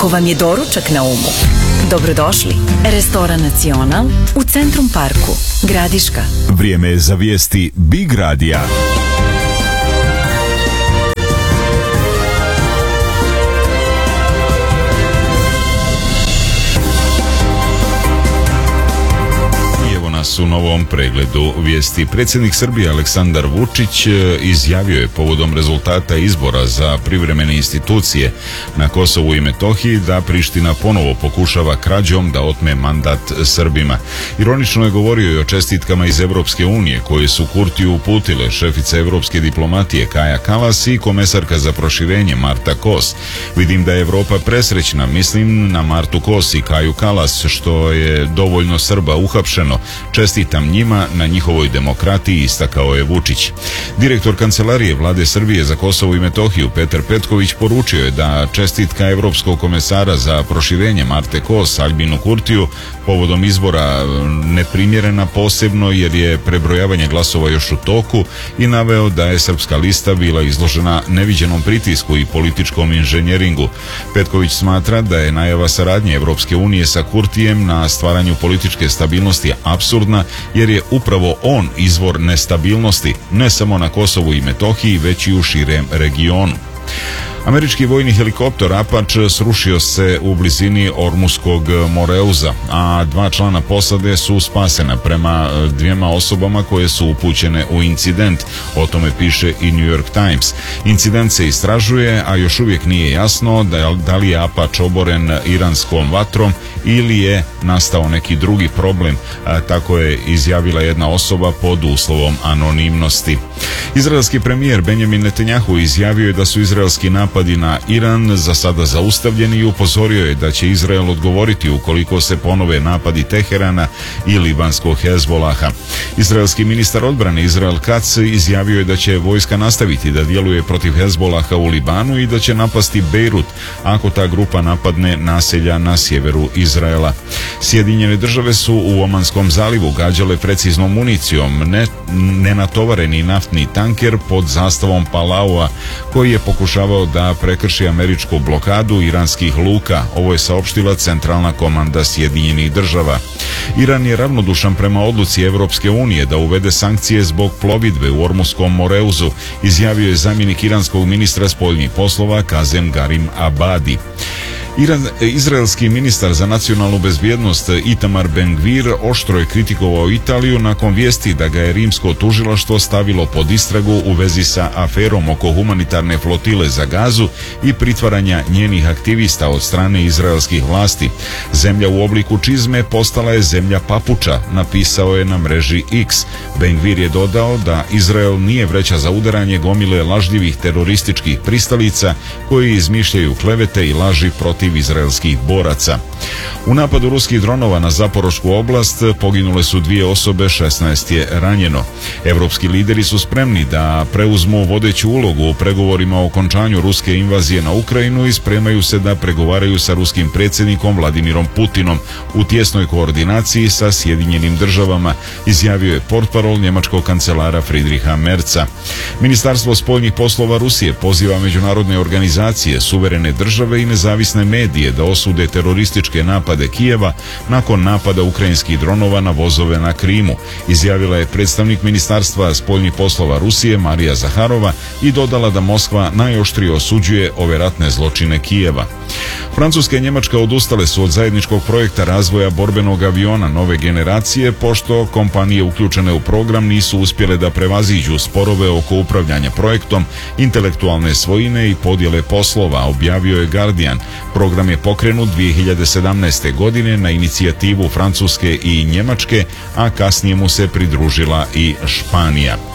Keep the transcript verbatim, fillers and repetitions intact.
Ako vam je doručak na umu, dobrodošli. Restoran Nacional u Centrum Parku, Gradiška. Vrijeme je za vijesti Big Radija. U novom pregledu vijesti. Predsjednik Srbije Aleksandar Vučić izjavio je povodom rezultata izbora za privremene institucije na Kosovu i Metohiji da Priština ponovo pokušava krađom da otme mandat Srbima. Ironično je govorio i o čestitkama iz Evropske unije koje su Kurtiju uputile šefica evropske diplomatije Kaja Kallas i komesarka za proširenje Marta Kos. Vidim da je Evropa presrećna, mislim na Martu Kos i Kaju Kallas što je dovoljno Srba uhapšeno. Čestitam njima na njihovoj demokratiji, istakao je Vučić. Direktor Kancelarije Vlade Srbije za Kosovo i Metohiju Petar Petković poručio je da čestitka Evropskog komesara za proširenje Marte Kos Albinu Kurtiju povodom izbora neprimjerena, posebno jer je prebrojavanje glasova još u toku, i naveo da je srpska lista bila izložena neviđenom pritisku i političkom inženjeringu. Petković smatra da je najava saradnje Evropske unije sa Kurtijem na stvaranju političke stabilnosti apsurdna, jer je upravo on izvor nestabilnosti, ne samo na Kosovu i Metohiji, već i u širem regionu. Američki vojni helikopter Apache srušio se u blizini Ormuskog Moreuza, a dva člana posade su spasena prema dvijema osobama koje su upućene u incident. O tome piše i New York Times. Incident se istražuje, a još uvijek nije jasno da li je Apache oboren iranskom vatrom ili je nastao neki drugi problem, a, tako je izjavila jedna osoba pod uslovom anonimnosti. Izraelski premijer Benjamin Netanjahu izjavio je da su izraelski napadi na Iran za sada zaustavljeni i upozorio je da će Izrael odgovoriti ukoliko se ponove napadi Teherana i libanskog Hezbolaha. Izraelski ministar odbrane Israel Katz izjavio je da će vojska nastaviti da djeluje protiv Hezbolaha u Libanu i da će napasti Bejrut ako ta grupa napadne naselja na sjeveru Izraela. Sjedinjene države su u Omanskom zalivu gađale preciznom municijom ne, nenatovareni naftni tanker pod zastavom Palaua koji je pokušavao da prekrši američku blokadu iranskih luka. Ovo je saopštila centralna komanda Sjedinjenih država. Iran je ravnodušan prema odluci Evropske unije da uvede sankcije zbog plovidbe u Ormuskom Moreuzu, izjavio je zamjenik iranskog ministra spoljnih poslova Kazem Garim Abadi. Iran, izraelski ministar za nacionalnu bezbjednost Itamar Ben-Gvir oštro je kritikovao Italiju nakon vijesti da ga je rimsko tužilaštvo stavilo pod istragu u vezi sa aferom oko humanitarne flotile za Gazu i pritvaranja njenih aktivista od strane izraelskih vlasti. Zemlja u obliku čizme postala je zemlja papuča, napisao je na mreži X. Ben-Gvir je dodao da Izrael nije vreća za udaranje gomile lažljivih terorističkih pristalica koji izmišljaju klevete i laži protiv izraelskih boraca. U napadu ruskih dronova na Zaporošku oblast poginule su dvije osobe, šesnaest je ranjeno. Evropski lideri su spremni da preuzmu vodeću ulogu u pregovorima o okončanju ruske invazije na Ukrajinu i spremaju se da pregovaraju sa ruskim predsjednikom Vladimirom Putinom u tjesnoj koordinaciji sa Sjedinjenim državama, izjavio je portparol njemačkog kancelara Friedricha Merza. Ministarstvo spoljnih poslova Rusije poziva međunarodne organizacije, suverene države i nezavisne medije da osude terorističke napade Kijeva nakon napada ukrajinskih dronova na vozove na Krimu, izjavila je predstavnik Ministarstva spoljnih poslova Rusije Marija Zaharova i dodala da Moskva najoštrije osuđuje ove ratne zločine Kijeva. Francuska i Njemačka odustale su od zajedničkog projekta razvoja borbenog aviona nove generacije, pošto kompanije uključene u program nisu uspjele da prevaziđu sporove oko upravljanja projektom, intelektualne svojine i podjele poslova, objavio je Guardian. Program je pokrenut dvije hiljade sedamnaeste. godine na inicijativu Francuske i Njemačke, a kasnije mu se pridružila i Španija.